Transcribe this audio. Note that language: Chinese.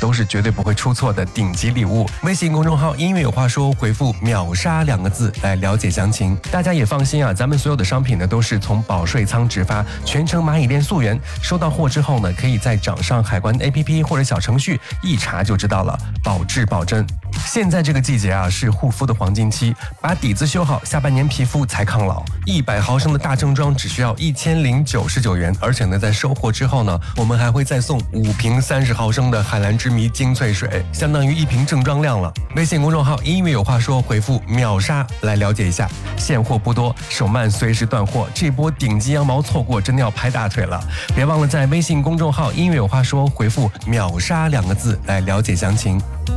都是绝对不会出错的顶级礼物。微信公众号音乐有话说，回复秒杀2个字来了解详情。大家也放心啊，咱们所有的商品呢都是从保税仓直发，全程蚂蚁链溯源。收到货之后呢，可以在掌上海关 APP 或者小程序一查就知道了，保质保真。现在这个季节啊，是护肤的黄金期，把底子修好，下半年皮肤才抗老。100毫升的大正装只需要1099元，而且呢，在收货之后呢，我们还会再送5瓶30毫升的海蓝之谜精粹水，相当于1瓶正装量了。微信公众号音乐有话说，回复秒杀来了解一下。现货不多，手慢随时断货，这波顶级羊毛错过真的要拍大腿了。别忘了在微信公众号音乐有话说，回复秒杀2个字来了解详情。